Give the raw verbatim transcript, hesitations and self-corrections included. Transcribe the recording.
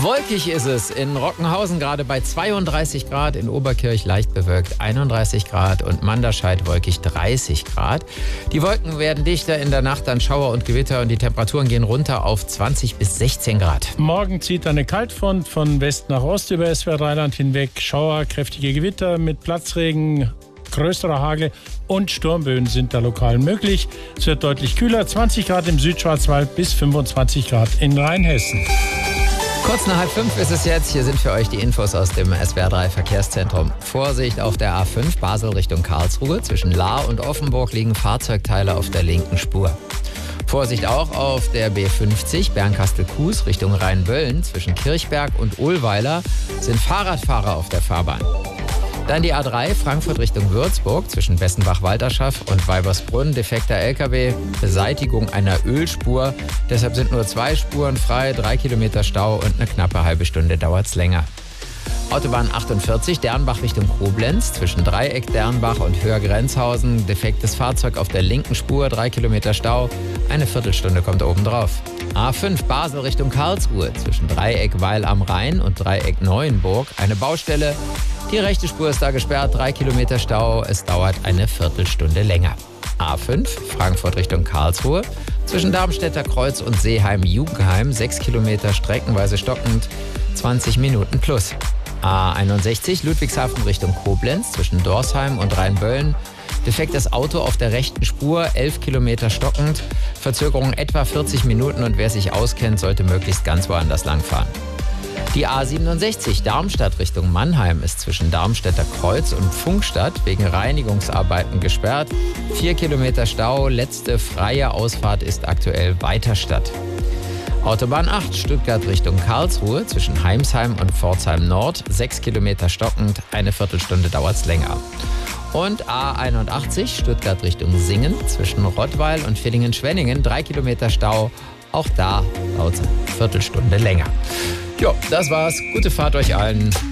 Wolkig ist es in Rockenhausen gerade bei zweiunddreißig Grad, in Oberkirch leicht bewölkt einunddreißig Grad und Manderscheid wolkig dreißig Grad. Die Wolken werden dichter, in der Nacht dann Schauer und Gewitter und die Temperaturen gehen runter auf zwanzig bis sechzehn Grad. Morgen zieht eine Kaltfront von West nach Ost über S W R Rheinland hinweg. Schauer, kräftige Gewitter mit Platzregen, größerer Hagel und Sturmböen sind da lokal möglich. Es wird deutlich kühler, zwanzig Grad im Südschwarzwald bis fünfundzwanzig Grad in Rheinhessen. Kurz nach halb fünf ist es jetzt. Hier sind für euch die Infos aus dem S W R drei Verkehrszentrum. Vorsicht auf der A fünf Basel Richtung Karlsruhe. Zwischen Lahr und Offenburg liegen Fahrzeugteile auf der linken Spur. Vorsicht auch auf der B fünfzig Bernkastel-Kues Richtung Rheinböllen. Zwischen Kirchberg und Ohlweiler sind Fahrradfahrer auf der Fahrbahn. Dann die A drei Frankfurt Richtung Würzburg zwischen Bessenbach-Walterschaft und Weibersbrunn. Defekter L K W, Beseitigung einer Ölspur. Deshalb sind nur zwei Spuren frei, drei Kilometer Stau und eine knappe halbe Stunde dauert es länger. Autobahn achtundvierzig Dernbach Richtung Koblenz zwischen Dreieck Dernbach und Höher-Grenzhausen. Defektes Fahrzeug auf der linken Spur, drei Kilometer Stau. Eine Viertelstunde kommt oben drauf. A fünf Basel Richtung Karlsruhe zwischen Dreieck Weil am Rhein und Dreieck Neuenburg. Eine Baustelle. Die rechte Spur ist da gesperrt, drei Kilometer Stau. Es dauert eine Viertelstunde länger. A fünf Frankfurt Richtung Karlsruhe zwischen Darmstädter Kreuz und Seeheim-Jugendheim. sechs Kilometer streckenweise stockend, zwanzig Minuten plus. A einundsechzig Ludwigshafen Richtung Koblenz zwischen Dorsheim und Rheinböllen. Defektes Auto auf der rechten Spur, elf Kilometer stockend. Verzögerung etwa vierzig Minuten und wer sich auskennt, sollte möglichst ganz woanders langfahren. Die A siebenundsechzig Darmstadt Richtung Mannheim ist zwischen Darmstädter Kreuz und Pfunkstadt wegen Reinigungsarbeiten gesperrt. Vier Kilometer Stau, letzte freie Ausfahrt ist aktuell Weiterstadt. Autobahn acht Stuttgart Richtung Karlsruhe zwischen Heimsheim und Pforzheim Nord. Sechs Kilometer stockend, eine Viertelstunde dauert es länger. Und A einundachtzig Stuttgart Richtung Singen zwischen Rottweil und Villingen-Schwenningen. Drei Kilometer Stau, auch da dauert es eine Viertelstunde länger. Jo, das war's. Gute Fahrt euch allen.